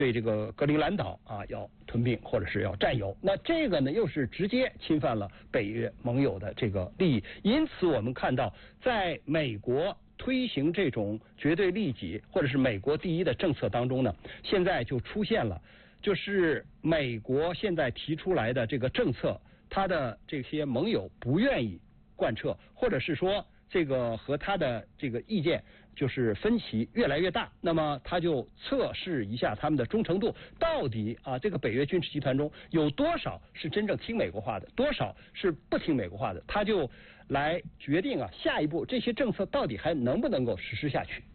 对这个格陵兰岛要吞并或者是要占有，那这个呢又是直接侵犯了北约盟友的这个利益。因此我们看到，在美国推行这种绝对利己或者是美国第一的政策当中呢，现在就出现了，就是美国现在提出来的这个政策，他的这些盟友不愿意贯彻，或者是说这个和他的这个意见就是分歧越来越大，那么他就测试一下他们的忠诚度，到底这个北约军事集团中有多少是真正听美国话的，多少是不听美国话的，他就来决定下一步这些政策到底还能不能够实施下去。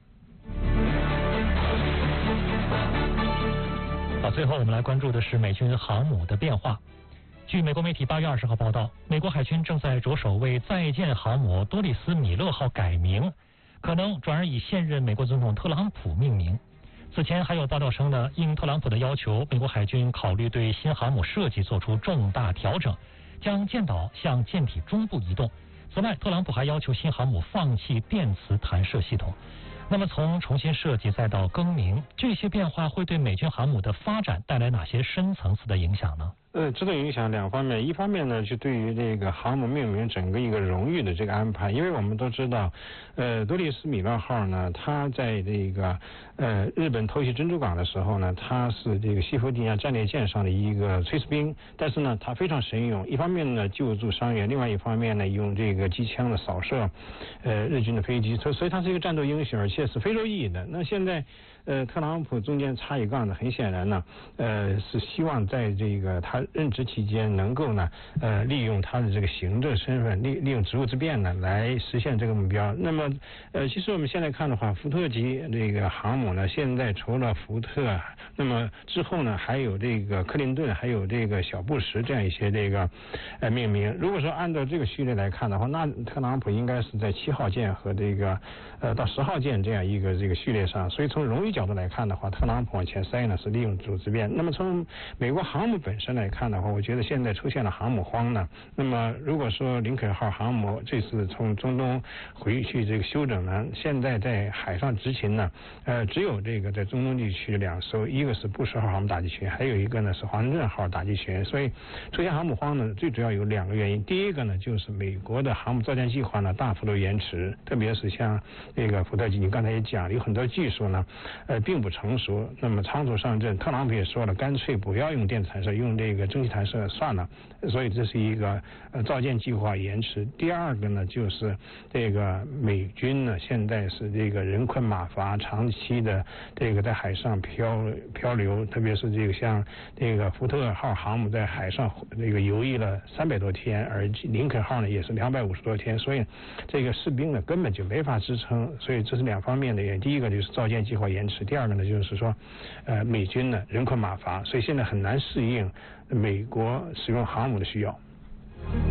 好，最后我们来关注的是美军航母的变化。据美国媒体8月20号报道，美国海军正在着手为在建航母多利斯米勒号改名，可能转而以现任美国总统特朗普命名。此前还有报道称呢，应特朗普的要求，美国海军考虑对新航母设计做出重大调整，将舰岛向舰体中部移动。此外，特朗普还要求新航母放弃电磁弹射系统。那么从重新设计再到更名，这些变化会对美军航母的发展带来哪些深层次的影响呢？ 这种影响两方面，一方面呢，就对于这个航母命名整个一个荣誉的这个安排，因为我们都知道，多利斯米勒号呢，它在这个日本偷袭珍珠港的时候呢，它是这个西弗蒂亚战列舰上的一个炊事兵，但是呢，它非常神勇，一方面呢救助伤员，另外一方面呢用这个机枪的扫射日军的飞机，所以它是一个战斗英雄，而且是非洲裔的。那现在特朗普中间插一杠呢，很显然呢，是希望在这个他任职期间能够呢，利用他的这个行政身份，利用职务之便呢，来实现这个目标。那么，其实我们现在看的话，福特级这个航母呢，现在除了福特，那么之后呢，还有这个克林顿，还有这个小布什这样一些这个命名。如果说按照这个序列来看的话，那特朗普应该是在7号舰和这个到10号舰这样一个这个序列上。所以从荣誉角度来看的话，特朗普往前塞呢是利用职务之便。那么从美国航母本身来看的话，我觉得现在出现了航母荒呢。那么如果说林肯号航母这次从中东回去这个休整呢，现在在海上执勤呢，只有这个在中东地区2艘，一个是布什号航母打击群，还有一个呢是华盛顿号打击群。所以出现航母荒呢，最主要有2个原因。第一个呢就是美国的航母造舰计划呢大幅度延迟，特别是像这个福特级，你刚才也讲了，有很多技术呢并不成熟，那么仓促上阵，特朗普也说了，干脆不要用电磁弹射，用这个蒸汽弹射算了。所以这是一个造舰计划延迟。第二个呢，就是这个美军呢现在是这个人困马乏，长期的这个在海上漂流，特别是这个像这个福特号航母在海上这个游弋了300多天，而林肯号呢也是250多天，所以这个士兵呢根本就没法支撑。所以这是2方面的原因。第一个就是造舰计划延迟，第二个呢就是说美军呢人困马乏，所以现在很难适应美国使用航母的需要。